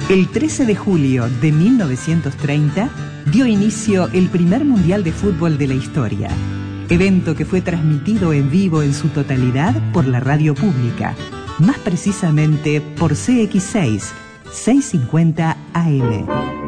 El 13 de julio de 1930 dio inicio el primer Mundial de Fútbol de la historia, evento que fue transmitido en vivo en su totalidad por la radio pública, más precisamente por CX6, 650 AM.